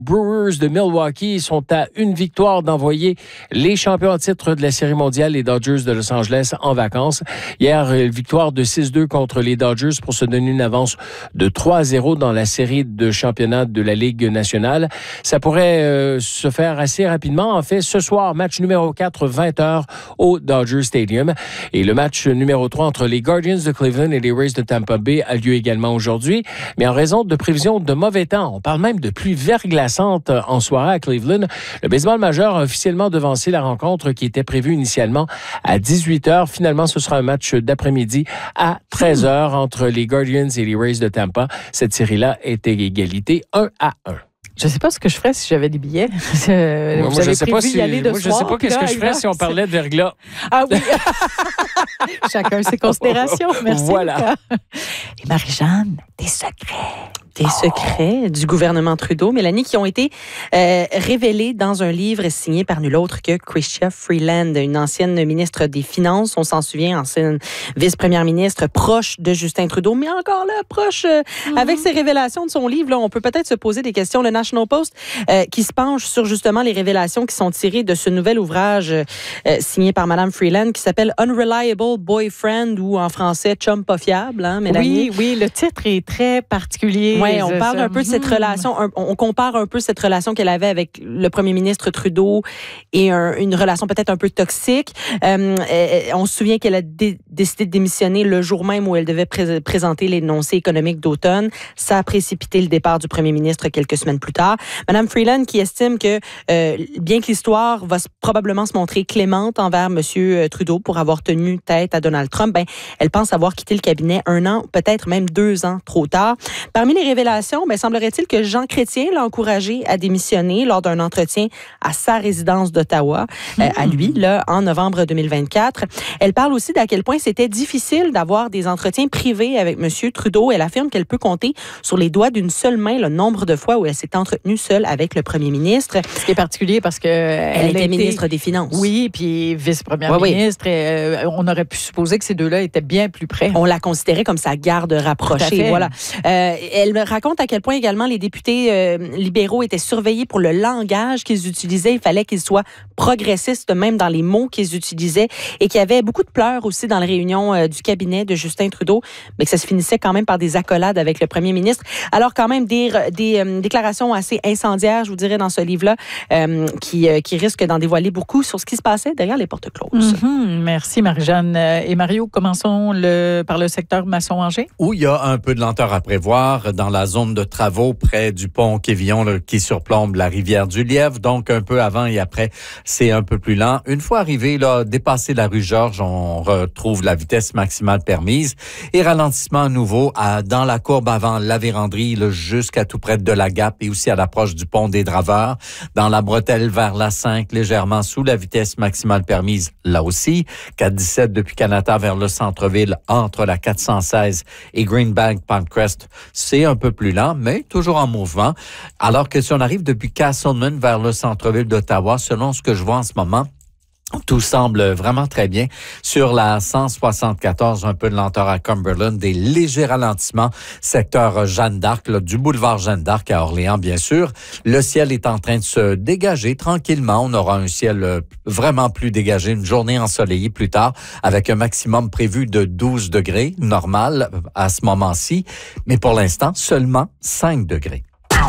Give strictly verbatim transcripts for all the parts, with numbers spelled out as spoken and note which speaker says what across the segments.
Speaker 1: Brewers de Milwaukee sont à une victoire d'envoyer les champions en titre de la Série mondiale, les Dodgers de Los Angeles, en vacances. Hier, victoire de six deux contre les Dodgers pour se donner une avance de trois à zéro dans la série de championnat de la Ligue nationale. Ça pourrait euh, se faire assez rapidement. En fait, ce soir, match numéro quatre, vingt heures au Dodger Stadium. Et le match numéro trois entre les Guardians de Cleveland et les Rays de Tampa Bay a lieu également aujourd'hui. Mais en raison de prévisions de mauvais temps, on parle même de pluie verglaçante en soirée à Cleveland. Le baseball majeur a officiellement devancé la rencontre qui était prévue initialement à dix-huit heures. Finalement, ce sera un match d'après-midi à treize heures entre les Guardians et les Rays de Tampa. Cette série-là est égalité un à un.
Speaker 2: Je ne sais pas ce que je ferais si j'avais des billets. Vous
Speaker 1: moi,
Speaker 2: avez
Speaker 1: je sais
Speaker 2: prévu
Speaker 1: pas si,
Speaker 2: y aller de
Speaker 1: moi,
Speaker 2: soir.
Speaker 1: Je ne sais pas qu'est-ce que je ferais si on parlait de verglas.
Speaker 2: Ah oui. Chacun ses considérations. Merci.
Speaker 1: Voilà.
Speaker 2: Et Marie-Jeanne, des secrets.
Speaker 3: Des secrets du gouvernement Trudeau, Mélanie, qui ont été euh, révélés dans un livre signé par nul autre que Chrystia Freeland, une ancienne ministre des Finances, on s'en souvient, ancienne vice-première ministre, proche de Justin Trudeau, mais encore là, proche, euh, mm-hmm. avec ces révélations de son livre, là, on peut peut-être se poser des questions. Le National Post, euh, qui se penche sur justement les révélations qui sont tirées de ce nouvel ouvrage euh, signé par Madame Freeland, qui s'appelle Unreliable Boyfriend, ou en français, Chum pas fiable, hein, Mélanie?
Speaker 2: Oui, oui, le titre est très particulier.
Speaker 3: Oui, on parle un peu de cette relation, on compare un peu cette relation qu'elle avait avec le premier ministre Trudeau et un, une relation peut-être un peu toxique. Euh, on se souvient qu'elle a dé- décidé de démissionner le jour même où elle devait pré- présenter l'énoncé économique d'automne. Ça a précipité le départ du premier ministre quelques semaines plus tard. Madame Freeland qui estime que, euh, bien que l'histoire va s- probablement se montrer clémente envers Monsieur Trudeau pour avoir tenu tête à Donald Trump, ben, elle pense avoir quitté le cabinet un an, peut-être même deux ans trop tard. Parmi les révélation, mais semblerait-il que Jean Chrétien l'a encouragé à démissionner lors d'un entretien à sa résidence d'Ottawa, mmh. euh, à lui, là, en novembre deux mille vingt-quatre. Elle parle aussi d'à quel point c'était difficile d'avoir des entretiens privés avec M. Trudeau. Elle affirme qu'elle peut compter sur les doigts d'une seule main le nombre de fois où elle s'est entretenue seule avec le premier ministre.
Speaker 2: Ce qui est particulier parce que elle,
Speaker 3: elle était
Speaker 2: était
Speaker 3: ministre des Finances.
Speaker 2: Oui, puis vice-première oui, ministre. Oui. Et, euh, on aurait pu supposer que ces deux-là étaient bien plus près.
Speaker 3: On la considérait comme sa garde rapprochée. Voilà. Euh, elle me raconte à quel point également les députés euh, libéraux étaient surveillés pour le langage qu'ils utilisaient. Il fallait qu'ils soient progressistes, même dans les mots qu'ils utilisaient, et qu'il y avait beaucoup de pleurs aussi dans les réunions euh, du cabinet de Justin Trudeau, mais que ça se finissait quand même par des accolades avec le premier ministre. Alors quand même des, des euh, déclarations assez incendiaires, je vous dirais, dans ce livre-là, euh, qui, euh, qui risquent d'en dévoiler beaucoup sur ce qui se passait derrière les portes closes.
Speaker 2: Mm-hmm. Merci Marie-Jeanne. Et Mario, commençons le, par le secteur Masson-Angers.
Speaker 4: Où il y a un peu de lenteur à prévoir dans la zone de travaux près du pont Quévillon là, qui surplombe la rivière du Lièvre. Donc, un peu avant et après, c'est un peu plus lent. Une fois arrivé, là, dépassé la rue Georges, on retrouve la vitesse maximale permise et ralentissement à nouveau à, dans la courbe avant la véranderie là, jusqu'à tout près de la Gap et aussi à l'approche du pont des Draveurs. Dans la bretelle vers la cinq, légèrement sous la vitesse maximale permise, là aussi. quatre dix-sept depuis Canada vers le centre-ville entre la quatre cent seize et Greenbank-Palmcrest, c'est un peu plus lent, mais toujours en mouvement. Alors que si on arrive depuis Castleman vers le centre-ville d'Ottawa, selon ce que je vois en ce moment, tout semble vraiment très bien. Sur la cent soixante-quatorze, un peu de lenteur à Cumberland, des légers ralentissements, secteur Jeanne d'Arc, là, du boulevard Jeanne d'Arc à Orléans, bien sûr. Le ciel est en train de se dégager tranquillement. On aura un ciel vraiment plus dégagé, une journée ensoleillée plus tard, avec un maximum prévu de douze degrés, normal à ce moment-ci. Mais pour l'instant, seulement cinq degrés.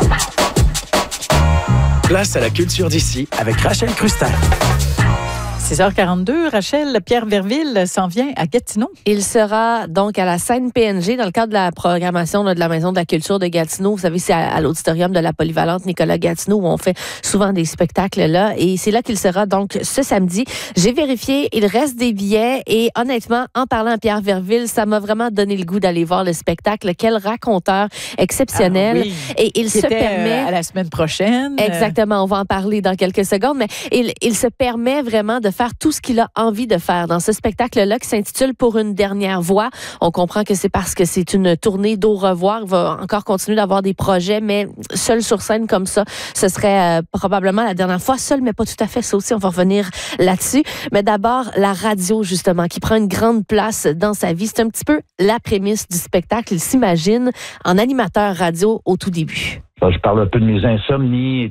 Speaker 5: Place à la culture d'ici avec Rachel Crustin.
Speaker 2: six heures quarante-deux, Rachel, Pierre Verville s'en vient à Gatineau.
Speaker 6: Il sera donc à la scène P N G dans le cadre de la programmation là, de la Maison de la culture de Gatineau. Vous savez, c'est à, à l'auditorium de la polyvalente Nicolas Gatineau où on fait souvent des spectacles là. Et c'est là qu'il sera donc ce samedi. J'ai vérifié, il reste des billets et honnêtement, en parlant à Pierre Verville, ça m'a vraiment donné le goût d'aller voir le spectacle. Quel raconteur exceptionnel.
Speaker 2: Ah, oui.
Speaker 6: Et il
Speaker 2: Qui
Speaker 6: se
Speaker 2: était,
Speaker 6: permet...
Speaker 2: Euh, à la semaine prochaine.
Speaker 6: Exactement, on va en parler dans quelques secondes, mais il, il se permet vraiment de faire tout ce qu'il a envie de faire dans ce spectacle-là qui s'intitule Pour une dernière voix. On comprend que c'est parce que c'est une tournée d'au revoir. Il va encore continuer d'avoir des projets, mais seul sur scène comme ça, ce serait euh, probablement la dernière fois. Seul, mais pas tout à fait. Ça aussi, on va revenir là-dessus. Mais d'abord, la radio, justement, qui prend une grande place dans sa vie. C'est un petit peu la prémisse du spectacle. Il s'imagine en animateur radio au tout début.
Speaker 7: Je parle un peu de mes insomnies,